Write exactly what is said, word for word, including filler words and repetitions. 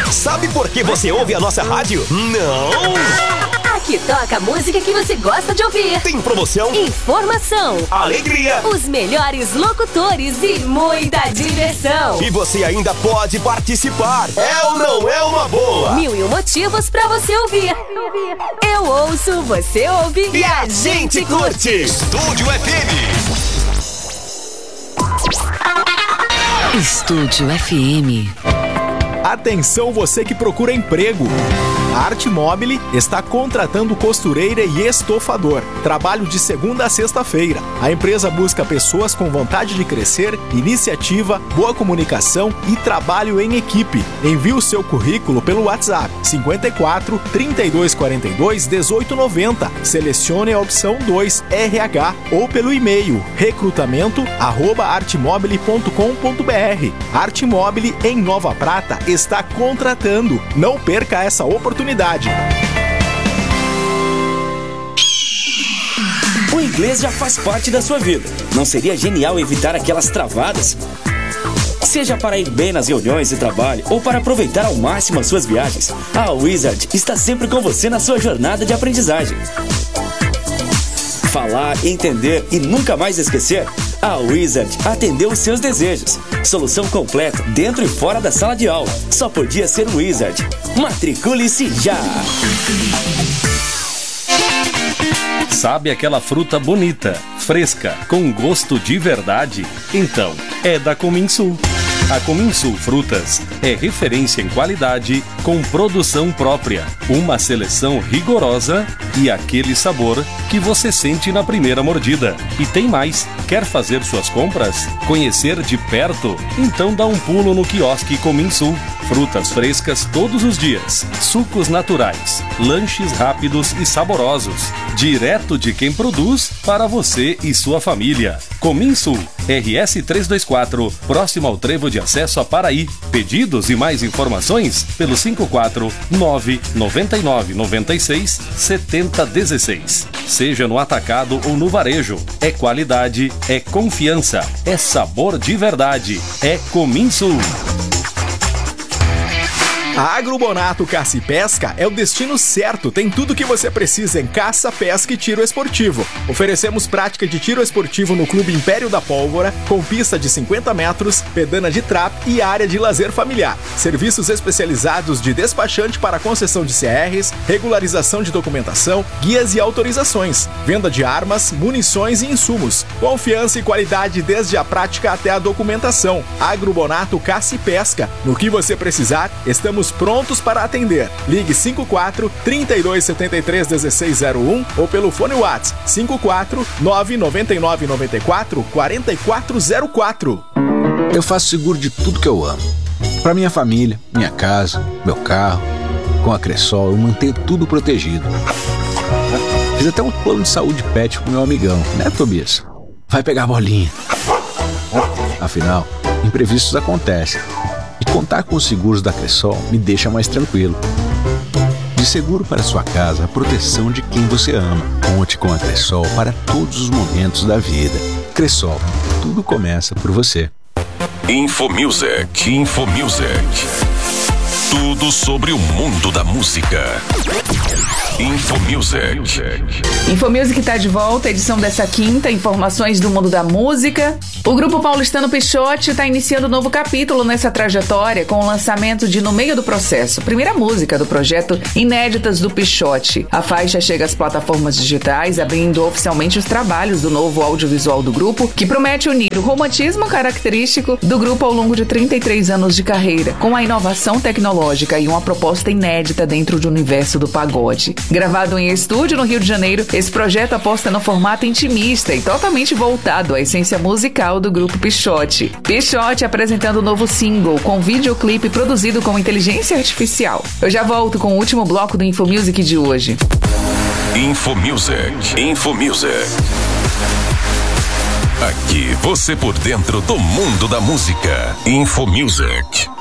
Sabe por que você ouve a nossa rádio? Não! Aqui toca a música que você gosta de ouvir. Tem promoção, informação, alegria, os melhores locutores e muita diversão. E você ainda pode participar. É ou não é uma boa? Mil e um motivos pra você ouvir. Eu ouço, você ouve e a gente curte. Estúdio F M. Estúdio F M. Atenção você que procura emprego. A Arte Mobile está contratando costureira e estofador. Trabalho de segunda a sexta-feira. A empresa busca pessoas com vontade de crescer, iniciativa, boa comunicação e trabalho em equipe. Envie o seu currículo pelo WhatsApp cinquenta e quatro, trinta e dois quarenta e dois, dezoito noventa. Selecione a opção dois, R H, ou pelo e-mail recrutamento arroba artemobile ponto com ponto b r. Arte Mobile em Nova Prata está contratando. Não perca essa oportunidade. O inglês já faz parte da sua vida. Não seria genial evitar aquelas travadas? Seja para ir bem nas reuniões de trabalho ou para aproveitar ao máximo as suas viagens, a Wizard está sempre com você na sua jornada de aprendizagem. Falar, entender e nunca mais esquecer? A Wizard atendeu os seus desejos. Solução completa dentro e fora da sala de aula. Só podia ser Wizard. Matricule-se já! Sabe aquela fruta bonita, fresca, com gosto de verdade? Então, é da Cominsul. A Cominsul Frutas é referência em qualidade, com produção própria, uma seleção rigorosa e aquele sabor que você sente na primeira mordida. E tem mais, quer fazer suas compras? Conhecer de perto? Então dá um pulo no quiosque Cominsul. Frutas frescas todos os dias, sucos naturais, lanches rápidos e saborosos, direto de quem produz para você e sua família. Cominsul, R S trezentos e vinte e quatro, próximo ao trevo de acesso a Paraí. Pedidos e mais informações pelo cinco quatro nove nove nove nove seis sete zero um seis. Seja no atacado ou no varejo, é qualidade, é confiança, é sabor de verdade, é Cominsul. A Agrobonato Caça e Pesca é o destino certo. Tem tudo o que você precisa em caça, pesca e tiro esportivo. Oferecemos prática de tiro esportivo no Clube Império da Pólvora, com pista de cinquenta metros, pedana de trap e área de lazer familiar. Serviços especializados de despachante para concessão de C Rs, regularização de documentação, guias e autorizações, venda de armas, munições e insumos. Confiança e qualidade desde a prática até a documentação. Agrobonato Caça e Pesca. No que você precisar, estamos prontos para atender. Ligue cinco quatro, trinta e dois setenta e três, dezesseis zero um ou pelo fone WhatsApp cinco quatro nove nove nove nove quatro quatro quatro zero quatro. Eu faço seguro de tudo que eu amo. Para minha família, minha casa, meu carro. Com a Cressol eu mantenho tudo protegido. Fiz até um plano de saúde pet com meu amigão, né, Tobias? Vai pegar a bolinha. Afinal, imprevistos acontecem. E contar com os seguros da Cressol me deixa mais tranquilo. De seguro para sua casa, a proteção de quem você ama. Conte com a Cressol para todos os momentos da vida. Cressol, tudo começa por você. Infomusic, Infomusic. Tudo sobre o mundo da música. Infomusic. Infomusic está de volta, edição dessa quinta, informações do mundo da música. O grupo paulistano Pixote está iniciando um novo capítulo nessa trajetória com o lançamento de No Meio do Processo, primeira música do projeto Inéditas do Pixote. A faixa chega às plataformas digitais, abrindo oficialmente os trabalhos do novo audiovisual do grupo, que promete unir o romantismo característico do grupo ao longo de trinta e três anos de carreira, com a inovação tecnológica e uma proposta inédita dentro do universo do pagode. Gravado em estúdio no Rio de Janeiro, esse projeto aposta no formato intimista e totalmente voltado à essência musical do grupo Pixote. Pixote apresentando o novo single com videoclipe produzido com inteligência artificial. Eu já volto com o último bloco do Infomusic de hoje. Infomusic, Infomusic. Aqui você por dentro do mundo da música. Infomusic.